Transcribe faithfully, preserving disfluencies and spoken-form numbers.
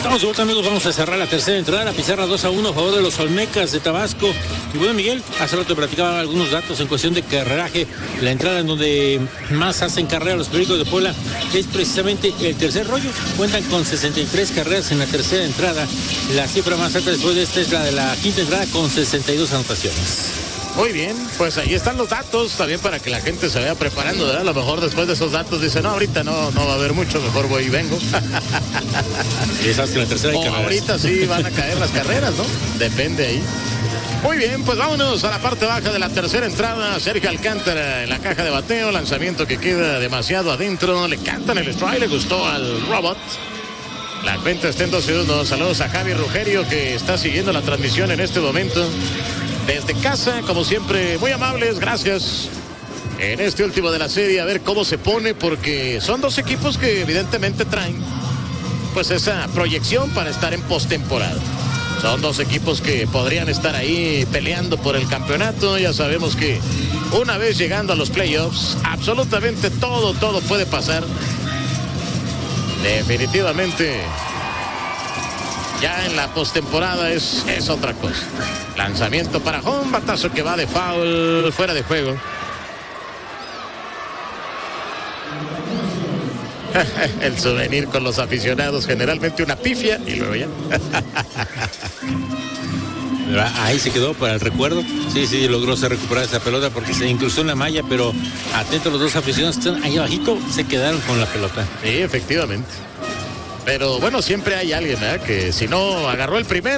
Estamos de vuelta, amigos. Vamos a cerrar la tercera entrada. La pizarra dos a uno a favor de los Olmecas de Tabasco. Y bueno, Miguel, hace rato platicaba algunos datos en cuestión de carreraje. La entrada en donde más hacen carrera los Pericos de Puebla es precisamente el tercer rollo. Cuentan con sesenta y tres carreras en la tercera entrada. La cifra más alta después de esta es la de la quinta entrada con sesenta y dos anotaciones. Muy bien, pues ahí están los datos, también para que la gente se vaya preparando, ¿verdad? A lo mejor después de esos datos dice, no, ahorita no, no va a haber mucho, mejor voy y vengo. Y sabes que en la tercera hay o carreras. ahorita sí van a caer las carreras, ¿no? Depende ahí. Muy bien, pues vámonos a la parte baja de la tercera entrada. Sergio Alcántara en la caja de bateo, lanzamiento que queda demasiado adentro, le cantan el strike, le gustó al robot. La cuenta está en doce uno. Saludos a Javi Rugerio, que está siguiendo la transmisión en este momento. Desde casa, como siempre, muy amables, gracias. En este último de la serie, a ver cómo se pone, porque son dos equipos que evidentemente traen pues esa proyección para estar en postemporada. Son dos equipos que podrían estar ahí peleando por el campeonato. Ya sabemos que una vez llegando a los playoffs, absolutamente todo, todo puede pasar. Definitivamente, ya en la postemporada es, es otra cosa. Lanzamiento para home, batazo que va de foul, fuera de juego. El souvenir con los aficionados, generalmente una pifia y luego ya. Ahí se quedó para el recuerdo. Sí, sí, logró se recuperar esa pelota porque se incrustó en la malla, pero atentos los dos aficionados que están ahí abajito, se quedaron con la pelota. Sí, efectivamente. Pero bueno, siempre hay alguien, ¿verdad? Que si no agarró el primero,